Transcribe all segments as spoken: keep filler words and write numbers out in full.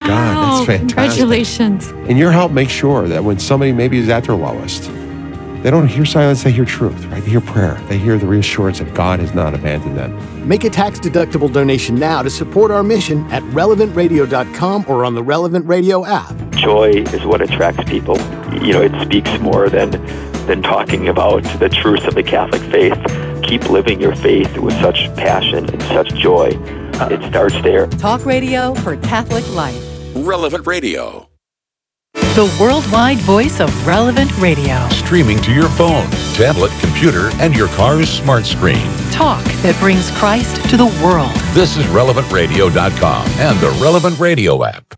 God, that's fantastic. Congratulations. And your help makes sure that when somebody maybe is at their lowest, they don't hear silence, they hear truth, right? They hear prayer. They hear the reassurance that God has not abandoned them. Make a tax-deductible donation now to support our mission at relevant radio dot com or on the Relevant Radio app. Joy is what attracts people. You know, it speaks more than than talking about the truths of the Catholic faith. Keep living your faith with such passion and such joy. It starts there. Talk radio for Catholic life. Relevant Radio. The worldwide voice of Relevant Radio. Streaming to your phone, tablet, computer, and your car's smart screen. Talk that brings Christ to the world. This is relevant radio dot com and the Relevant Radio app.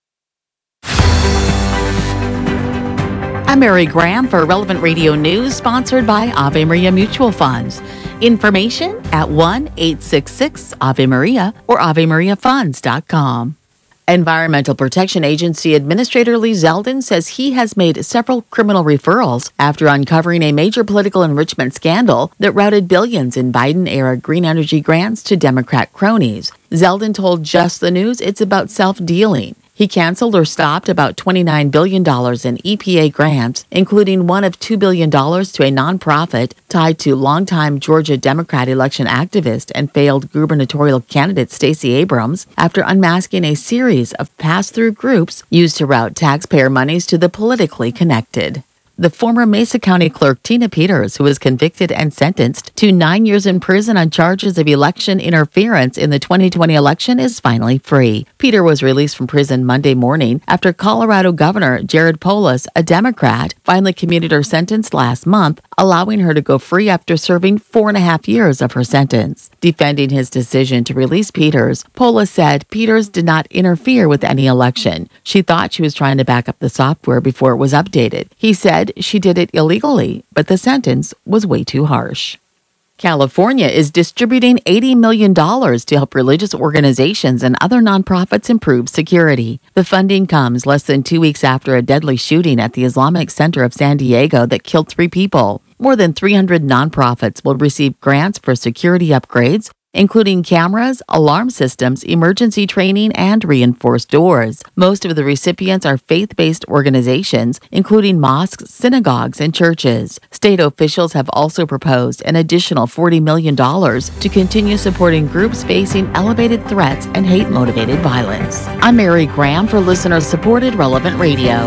I'm Mary Graham for Relevant Radio News, sponsored by Ave Maria Mutual Funds. Information at one eight six six Ave Maria or ave maria funds dot com. Environmental Protection Agency Administrator Lee Zeldin says he has made several criminal referrals after uncovering a major political enrichment scandal that routed billions in Biden-era green energy grants to Democrat cronies. Zeldin told Just the News it's about self-dealing. He canceled or stopped about twenty-nine billion dollars in E P A grants, including one of two billion dollars to a nonprofit tied to longtime Georgia Democrat election activist and failed gubernatorial candidate Stacey Abrams, after unmasking a series of pass-through groups used to route taxpayer monies to the politically connected. The former Mesa County clerk Tina Peters, who was convicted and sentenced to nine years in prison on charges of election interference in the twenty twenty election, is finally free. Peter was released from prison Monday morning after Colorado Governor Jared Polis, a Democrat, finally commuted her sentence last month, allowing her to go free after serving four and a half years of her sentence. Defending his decision to release Peters, Polis said Peters did not interfere with any election. She thought she was trying to back up the software before it was updated. He said she did it illegally, but the sentence was way too harsh. California is distributing eighty million dollars to help religious organizations and other nonprofits improve security. The funding comes less than two weeks after a deadly shooting at the Islamic Center of San Diego that killed three people. More than three hundred nonprofits will receive grants for security upgrades, including cameras, alarm systems, emergency training, and reinforced doors. Most of the recipients are faith-based organizations, including mosques, synagogues, and churches. State officials have also proposed an additional forty million dollars to continue supporting groups facing elevated threats and hate-motivated violence. I'm Mary Graham for listener-supported Relevant Radio.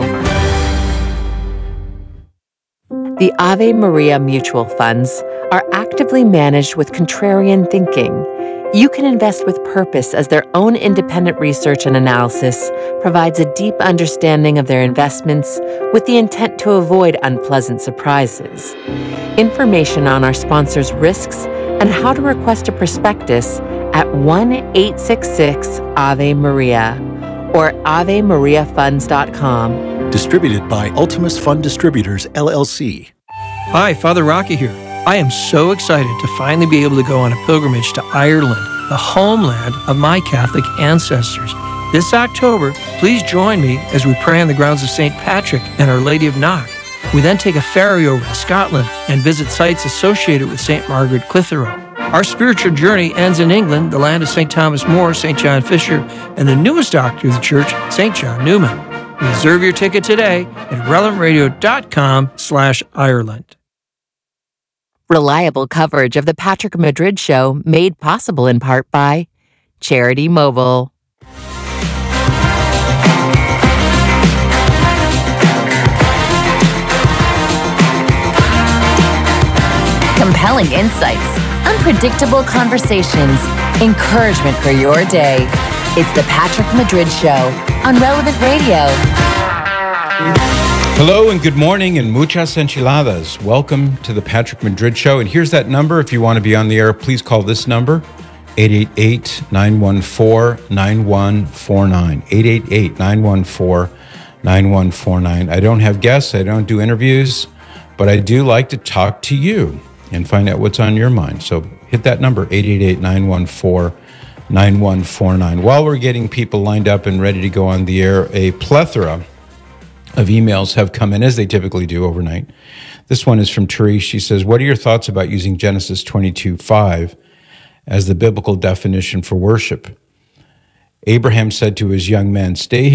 The Ave Maria Mutual Funds are actively managed with contrarian thinking. You can invest with purpose as their own independent research and analysis provides a deep understanding of their investments with the intent to avoid unpleasant surprises. Information on our sponsors' risks and how to request a prospectus at one eight six six Ave Maria or ave maria funds dot com. Distributed by Ultimus Fund Distributors, L L C. Hi, Father Rocky here. I am so excited to finally be able to go on a pilgrimage to Ireland, the homeland of my Catholic ancestors. This October, please join me as we pray on the grounds of Saint Patrick and Our Lady of Knock. We then take a ferry over to Scotland and visit sites associated with Saint Margaret Clitheroe. Our spiritual journey ends in England, the land of Saint Thomas More, Saint John Fisher, and the newest doctor of the Church, Saint John Newman. Reserve your ticket today at relevant radio dot com slash Ireland. Reliable coverage of the Patrick Madrid Show made possible in part by Charity Mobile. Compelling insights, unpredictable conversations, encouragement for your day. It's the Patrick Madrid Show on Relevant Radio. Hello and good morning and muchas enchiladas. Welcome to the Patrick Madrid Show. And here's that number. If you want to be on the air, please call this number, eight eight eight, nine one four, nine one four nine. eight eight eight, nine one four, nine one four nine. I don't have guests. I don't do interviews, but I do like to talk to you and find out what's on your mind. So hit that number, eight eight eight, nine one four, nine one four nine. While we're getting people lined up and ready to go on the air, a plethora of emails have come in, as they typically do overnight. This one is from Therese. She says, what are your thoughts about using Genesis twenty-two five as the biblical definition for worship? Abraham said to his young men, stay